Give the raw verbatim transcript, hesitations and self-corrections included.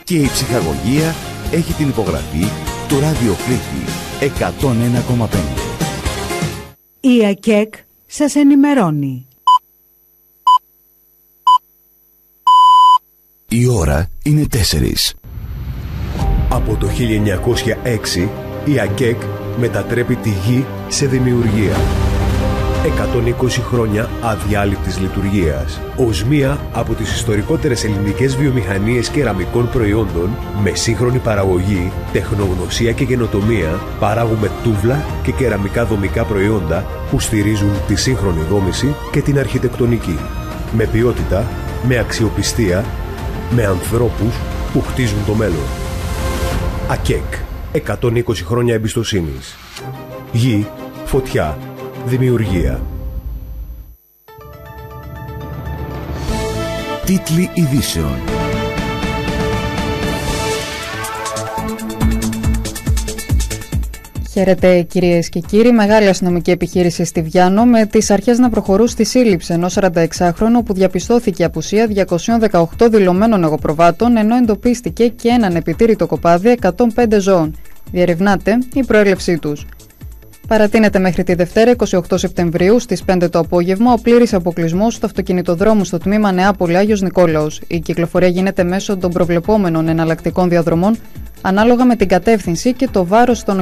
Και η ψυχαγωγία έχει την υπογραφή του ραδιοκλήτη εκατόν ένα κόμμα πέντε. Η ΑΚΕΚ σας ενημερώνει. Η ώρα είναι τέσσερις. Από το χίλια εννιακόσια έξι η ΑΚΕΚ μετατρέπει τη γη σε δημιουργία. εκατόν είκοσι χρόνια αδιάλειπτης λειτουργίας. Ως μία από τις ιστορικότερες ελληνικές βιομηχανίες κεραμικών προϊόντων, με σύγχρονη παραγωγή, τεχνογνωσία και καινοτομία, παράγουμε τούβλα και κεραμικά δομικά προϊόντα που στηρίζουν τη σύγχρονη δόμηση και την αρχιτεκτονική. Με ποιότητα, με αξιοπιστία, με ανθρώπους που χτίζουν το μέλλον. ΑΚΕΚ. εκατόν είκοσι χρόνια εμπιστοσύνης. Γη, φωτιά, δημιουργία. Τίτλοι ειδήσεων. Χαίρετε κυρίες και κύριοι. Μεγάλη αστυνομική επιχείρηση στη Βιάννο, με τις αρχές να προχωρούν στη σύλληψη ενός σαρανταεξάχρονου που διαπιστώθηκε απουσία διακόσιων δεκαοκτώ δηλωμένων εγωπροβάτων, ενώ εντοπίστηκε και έναν επιτήρητο κοπάδι εκατόν πέντε ζώων. Διερευνάται η προέλευσή τους. Παρατείνεται μέχρι τη Δευτέρα, είκοσι οκτώ Σεπτεμβρίου, στις πέντε το απόγευμα, ο πλήρης αποκλεισμός του αυτοκινητοδρόμου στο τμήμα Νεάπολη Άγιος Νικόλαος. Η κυκλοφορία γίνεται μέσω των προβλεπόμενων εναλλακτικών διαδρομών, ανάλογα με την κατεύθυνση και το βάρος των